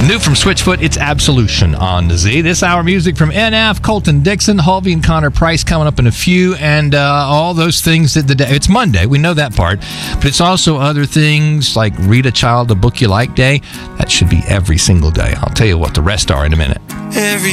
New from Switchfoot, it's Absolution on the Z. This hour music from NF, Colton Dixon, Halvey and Connor Price coming up in a few, and all those things that the day. It's Monday, we know that part, but it's also other things like Read a Child a Book You Like Day. That should be every single day. I'll tell you what the rest are in a minute. Every